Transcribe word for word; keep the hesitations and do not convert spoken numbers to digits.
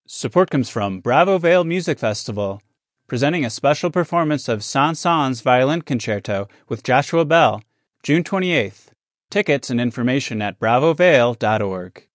Support comes from Bravo Vale Music Festival, presenting a special performance of Saint-Saëns Violin Concerto with Joshua Bell, June twenty-eighth. Tickets and information at bravo vale dot org.